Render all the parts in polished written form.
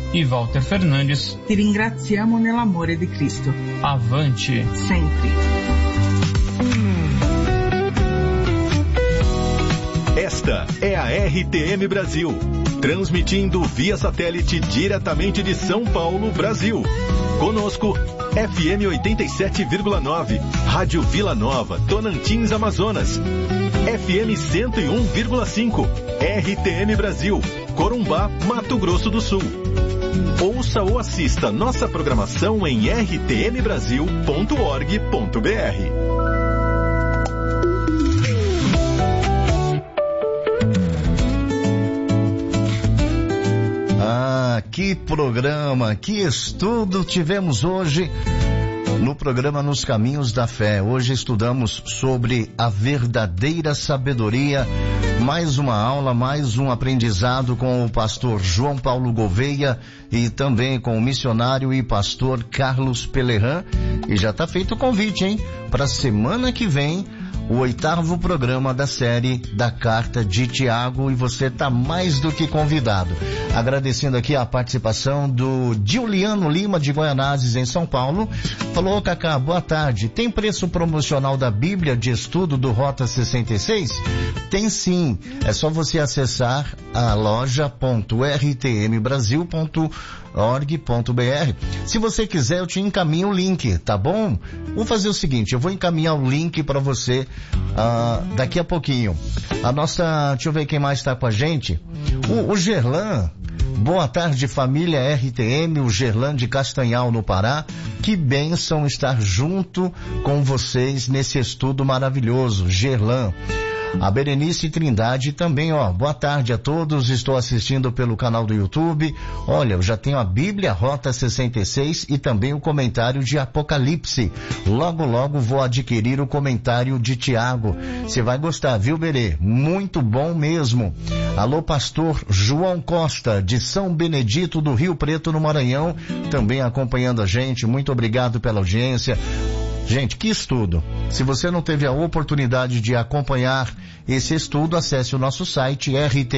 e Walter Fernandes. Ti ringraziamo nell'amore di Cristo. Avante! Sempre. Esta é a RTM Brasil, transmitindo via satélite diretamente de São Paulo, Brasil. Conosco, FM 87,9, Rádio Vila Nova, Tonantins, Amazonas. FM 101,5, RTM Brasil, Corumbá, Mato Grosso do Sul. Ouça ou assista nossa programação em rtmbrasil.org.br. Que programa, que estudo tivemos hoje no programa Nos Caminhos da Fé. Hoje estudamos sobre a verdadeira sabedoria. Mais uma aula, mais um aprendizado com o pastor João Paulo Gouveia e também com o missionário e pastor Carlos Pelerran. E já está feito o convite, hein? Para a semana que vem, o 8º programa da série da Carta de Tiago, e você está mais do que convidado. Agradecendo aqui a participação do Juliano Lima de Goianazes, em São Paulo. Falou: Cacá, boa tarde. Tem preço promocional da Bíblia de Estudo do Rota 66? Tem sim. É só você acessar a loja.rtmbrasil.org.br. Se você quiser, eu te encaminho o link, tá bom? Vou fazer o seguinte, eu vou encaminhar o link para você daqui a pouquinho. Deixa eu ver quem mais está com a gente. O Gerlan. Boa tarde, família RTM, o Gerlan de Castanhal, no Pará. Que bênção estar junto com vocês nesse estudo maravilhoso, Gerlan. A Berenice Trindade também, boa tarde a todos, estou assistindo pelo canal do YouTube. Olha, eu já tenho a Bíblia Rota 66 e também o comentário de Apocalipse. Logo, logo vou adquirir o comentário de Tiago. Você vai gostar, viu, Berê? Muito bom mesmo. Alô, pastor João Costa, de São Benedito do Rio Preto, no Maranhão, também acompanhando a gente. Muito obrigado pela audiência. Gente, que estudo! Se você não teve a oportunidade de acompanhar esse estudo, acesse o nosso site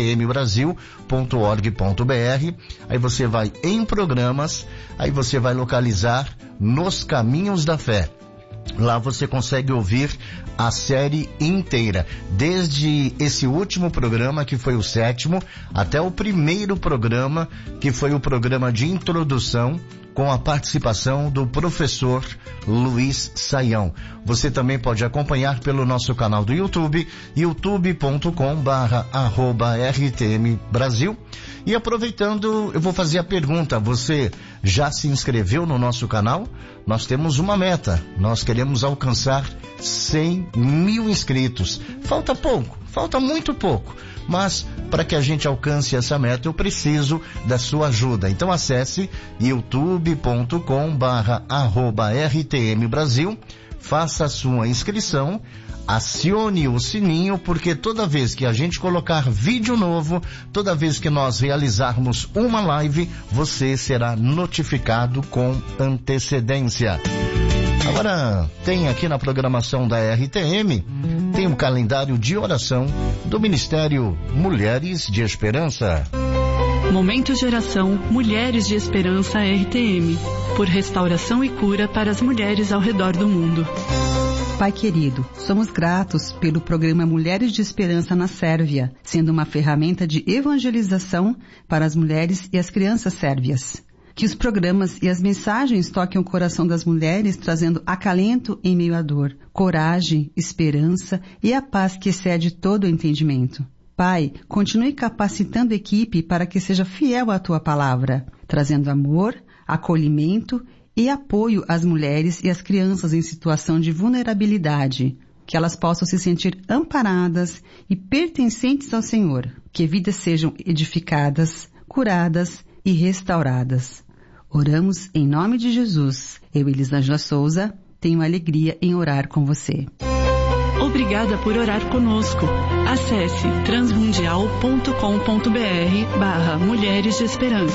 rtmbrasil.org.br. Aí você vai em programas, aí você vai localizar Nos Caminhos da Fé. Lá você consegue ouvir a série inteira, desde esse último programa, que foi o 7º, até o primeiro programa, que foi o programa de introdução, com a participação do professor Luiz Saião. Você também pode acompanhar pelo nosso canal do YouTube, youtube.com/rtmbrasil. E aproveitando, eu vou fazer a pergunta: você já se inscreveu no nosso canal? Nós temos uma meta, nós queremos alcançar 100 mil inscritos. Falta pouco, falta muito pouco. Mas para que a gente alcance essa meta, eu preciso da sua ajuda. Então acesse youtube.com/rtmbrasil, faça a sua inscrição, acione o sininho, porque toda vez que a gente colocar vídeo novo, toda vez que nós realizarmos uma live, você será notificado com antecedência. Agora, tem aqui na programação da RTM, tem um calendário de oração do Ministério Mulheres de Esperança. Momento de oração Mulheres de Esperança RTM, por restauração e cura para as mulheres ao redor do mundo. Pai querido, somos gratos pelo programa Mulheres de Esperança na Sérvia, sendo uma ferramenta de evangelização para as mulheres e as crianças sérvias. Que os programas e as mensagens toquem o coração das mulheres, trazendo acalento em meio à dor, coragem, esperança e a paz que excede todo o entendimento. Pai, continue capacitando a equipe para que seja fiel à Tua palavra, trazendo amor, acolhimento e apoio às mulheres e às crianças em situação de vulnerabilidade, que elas possam se sentir amparadas e pertencentes ao Senhor, que vidas sejam edificadas, curadas e restauradas. Oramos em nome de Jesus. Eu, Elisângela Souza, tenho alegria em orar com você. Obrigada por orar conosco. Acesse transmundial.com.br/Mulheres de Esperança.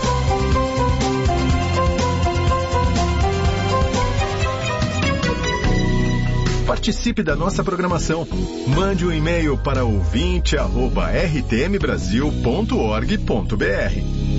Participe da nossa programação. Mande um e-mail para ouvinte@rtmbrasil.org.br.